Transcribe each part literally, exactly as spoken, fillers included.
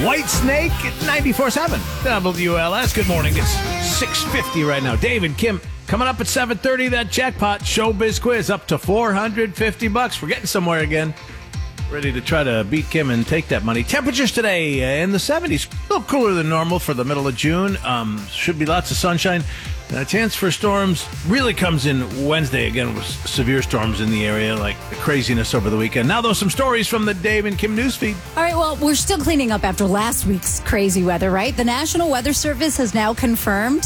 White Snake at ninety-four point seven W L S. Good morning. It's six fifty right now. Dave and Kim coming up at seven thirty. That jackpot showbiz quiz up to four hundred fifty bucks. We're getting somewhere again. Ready to try to beat Kim and take that money. Temperatures today uh, in the seventies. A little cooler than normal for the middle of June. Um, should be lots of sunshine. A chance for storms really comes in Wednesday, again, with severe storms in the area, like the craziness over the weekend. Now, though, some stories from the Dave and Kim newsfeed. All right, well, we're still cleaning up after last week's crazy weather, right? The National Weather Service has now confirmed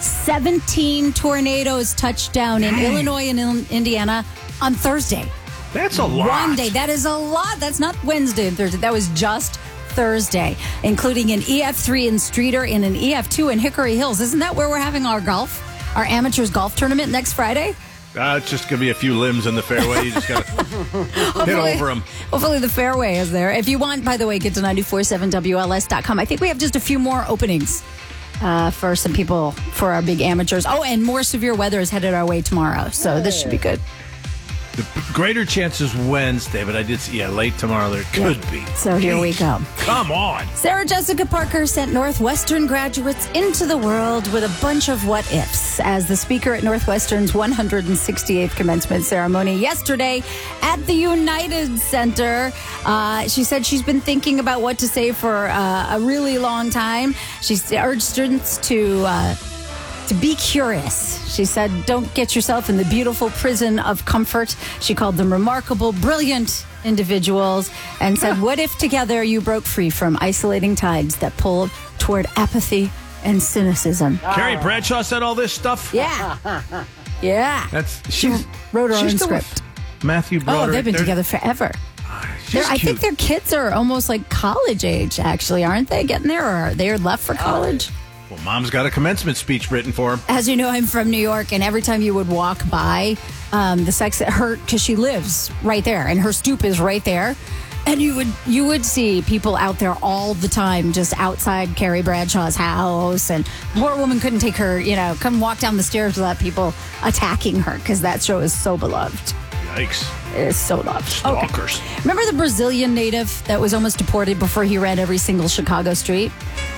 seventeen tornadoes touched down in Dang. Illinois and in Indiana on Thursday. That's a lot. One day. That is a lot. That's not Wednesday and Thursday. That was just Thursday, including an E F three in Streeter and an E F two in Hickory Hills. Isn't that where we're having our golf, our amateurs golf tournament next Friday? Uh, it's just going to be a few limbs in the fairway. You just got to hit over them. Hopefully the fairway is there. If you want, by the way, get to nine four seven W L S dot com. I think we have just a few more openings uh, for some people, for our big amateurs. Oh, and more severe weather is headed our way tomorrow, so this should be good. The greater chances Wednesday, but I did see, yeah, late tomorrow there could Yeah. be. So here we go. Come on. Sarah Jessica Parker sent Northwestern graduates into the world with a bunch of what ifs as the speaker at Northwestern's one hundred sixty-eighth commencement ceremony yesterday at the United Center. Uh, she said she's been thinking about what to say for uh, a really long time. She's urged students to uh, to be curious. She said, don't get yourself in the beautiful prison of comfort. She called them remarkable, brilliant individuals and said, what if together you broke free from isolating tides that pull toward apathy and cynicism? Carrie Bradshaw said all this stuff? Yeah. Yeah. That's She she's, wrote her she's own still with script. Matthew Oh, Broderick. they've been They're- together forever. She's They're- I cute. think their kids are almost like college age, actually, aren't they? Getting there, or are they left for college? Well, Mom's got a commencement speech written for him. As you know, I'm from New York, and every time you would walk by um, the sex that hurt, because she lives right there, and her stoop is right there, and you would you would see people out there all the time, just outside Carrie Bradshaw's house, and the poor woman couldn't take her, you know, come walk down the stairs without people attacking her, because that show is so beloved. Yikes. It is so loved. Stalkers. Okay. Remember the Brazilian native that was almost deported before he ran every single Chicago street?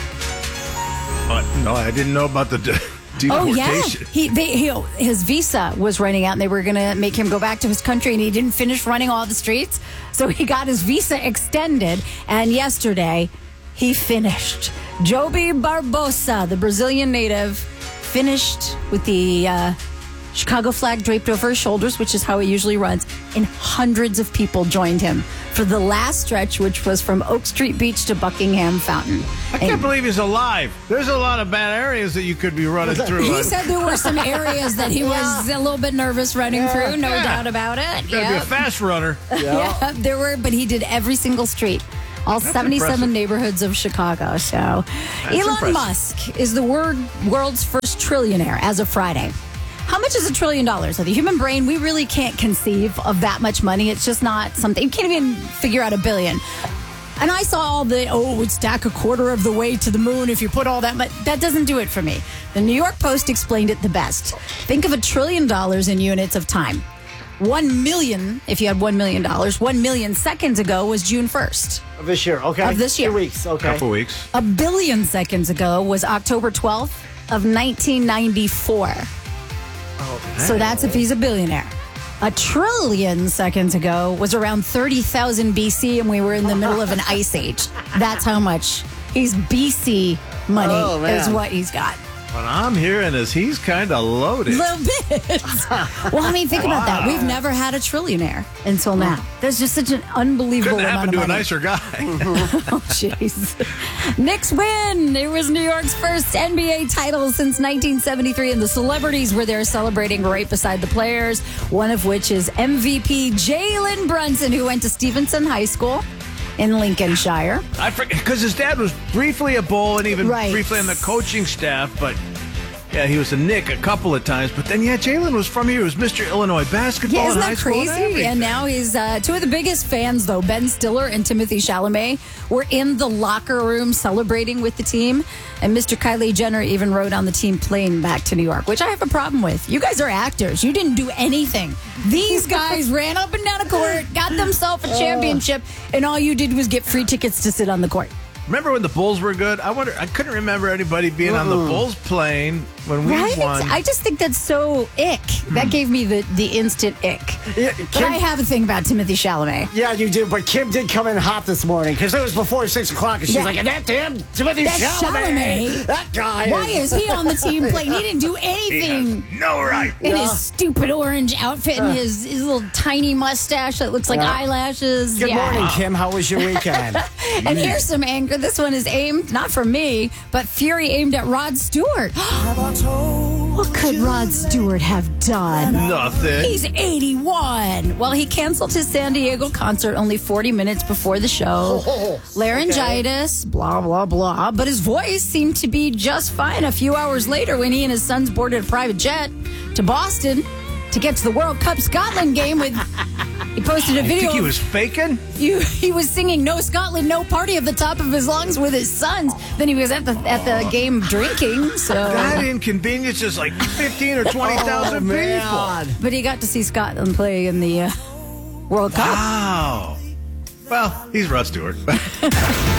Uh, no, I didn't know about the de- Oh yeah, deportation. he, they, he his visa was running out, and they were going to make him go back to his country, and he didn't finish running all the streets, so he got his visa extended. And yesterday, he finished. Joby Barbosa, the Brazilian native, finished with the uh, Chicago flag draped over his shoulders, which is how he usually runs, and hundreds of people joined him for the last stretch, which was from Oak Street Beach to Buckingham Fountain. I can't believe he's alive. There's a lot of bad areas that you could be running through. He said there were some areas that he was a little bit nervous running through, no Yeah. doubt about it. Gotta be a Yeah. fast runner. yeah, there were, but he did every single street, all seventy-seven impressive. neighborhoods of Chicago. So, That's Elon impressive. Musk is the word, world's first trillionaire as of Friday. How much is a trillion dollars? So the human brain, we really can't conceive of that much money. It's just not something, you can't even figure out a billion. And I saw all the, oh, it would stack a quarter of the way to the moon if you put all that much. That doesn't do it for me. The New York Post explained it the best. Think of a trillion dollars in units of time. One million, if you had one million dollars, one million seconds ago was June first. Of this year, okay. Of this year. Two weeks, okay. Couple weeks. A billion seconds ago was October twelfth of nineteen ninety-four. So that's if he's a billionaire. A trillion seconds ago was around thirty thousand B C, and we were in the middle of an ice age. That's how much he's B C money Oh, man. is what he's got. What I'm hearing is he's kind of loaded. A little bit. Well, I mean, think about that. We've never had a trillionaire until now. There's just such an unbelievable Couldn't happen amount to of a money. nicer guy. Oh, jeez. Knicks win. It was New York's first N B A title since nineteen seventy-three, and the celebrities were there celebrating right beside the players, one of which is M V P Jalen Brunson, who went to Stevenson High School in Lincolnshire. I forget, because his dad was briefly a Bull and even Right. briefly on the coaching staff, but yeah, he was a Nick a couple of times. But then, yeah, Jalen was from here. He was Mister Illinois basketball Yeah, isn't in high that school and crazy? everything. And now he's uh, two of the biggest fans, though. Ben Stiller and Timothy Chalamet were in the locker room celebrating with the team. And Mister Kylie Jenner even rode on the team plane back to New York, which I have a problem with. You guys are actors. You didn't do anything. These guys ran up and down a court, got themselves a championship, and all you did was get free tickets to sit on the court. Remember when the Bulls were good? I wonder. I couldn't remember anybody being on the Bulls plane when we Right? won. I just think that's so ick. That gave me the, the instant ick. Yeah, But Kim- I have a thing about Timothy Chalamet. Yeah, you do. But Kim did come in hot this morning because it was before six o'clock, and she's Yeah. like, "And that damn Timothy That's Chalamet, Chalamet. that guy." Why is he on the team playing? He didn't do anything. no right. In Yeah. his stupid orange outfit and his, his little tiny mustache that looks like Yeah. eyelashes. Good yeah. morning, Kim. How was your weekend? And here's some anger. This one is aimed, not for me, but fury aimed at Rod Stewart. What could Rod Stewart have done? Nothing. He's eighty-one. Well, he canceled his San Diego concert only forty minutes before the show. Oh, Laryngitis, blah, blah, blah. But his voice seemed to be just fine a few hours later when he and his sons boarded a private jet to Boston to get to the World Cup Scotland game with... He posted a I video. think he of- was faking. You, he was singing "No Scotland, No Party" at the top of his lungs with his sons. Then he was at the at the game drinking. So, That inconveniences like fifteen or twenty thousand Oh, people. man. but he got to see Scotland play in the uh, World Cup. Wow. Well, he's Rod Stewart.